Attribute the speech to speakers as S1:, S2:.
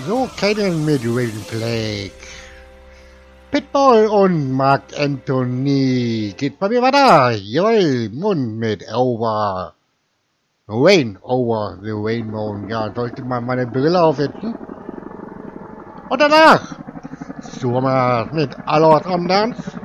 S1: So kennen wir den Plague. Pitbull und Mark Anthony. Geht bei mir weiter. Jawohl, Mund mit Over. Rain over the Rainbow. Ja, sollte mal meine Brille aufsetzen. Und danach. Suchen wir mit Allort am Dance.